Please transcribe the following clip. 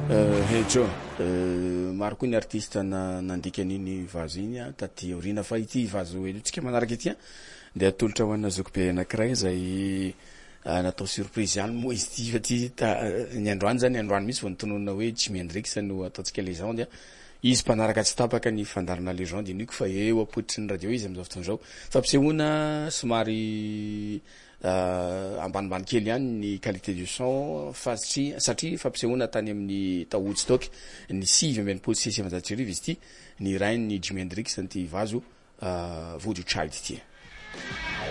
Hejo, maro koa ny artiste nandika an'iny vazo iny taty aorina fa ity vazo tsika manaraky ity de atolotra ho anna zokibe anankiray zay natao surprise ihany moa izy ty fa ty ny androany zany androany misy vao nitonona hoe Jimi Hendrix no ataontsika légende izy mpanaraka tsy tapaka ny fandarana légende iniko fa eo apoditry ny radio izy amizao fotoan'izao fampisehoana somary ambanimbany kely ihany ny qualité du son satria fampisehoana tany amin'ny tao Woodstock ny 6 izy ty ny rainy Jimi Hendrix ty vazo Voodoo Child ty.